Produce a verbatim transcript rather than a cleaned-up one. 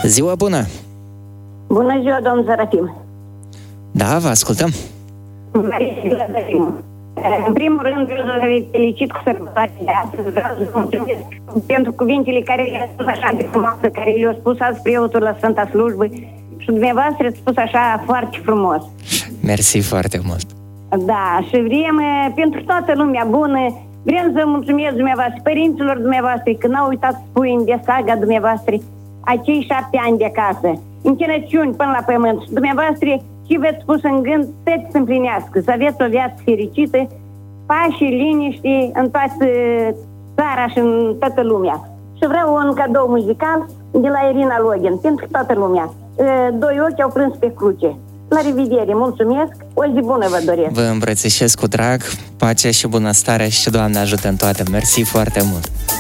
Ziua bună! Bună ziua, domnul Zarafim! Da, vă ascultăm! În primul rând, vreau să vă felicit cu sărbătoarea de astăzi. Vreau să vă mulțumesc pentru cuvintele care le-a spus așa de frumoasă, care le-a spus azi preotul la Sfânta Slujbă. Și dumneavoastră ați spus așa foarte frumos. Mersi foarte mult! Da, și vrem pentru toată lumea bună, vrem să mulțumesc dumneavoastră, părinților dumneavoastră, că n-au uitat să spui de saga dumneavoastră acei șapte ani de acasă, încinăciuni până la pământ. Și dumneavoastră și v-ați spus în gând să se împlinească, să aveți o viață fericită, pași, liniște în toată țara și în toată lumea. Și vreau un cadou muzical de la Irina Login, pentru toată lumea. Doi ochi au prins pe cruce. La revedere, mulțumesc, o zi bună vă doresc. Vă îmbrățișez cu drag, pacea și bunăstarea și Doamne ajută în toate. Mersi foarte mult!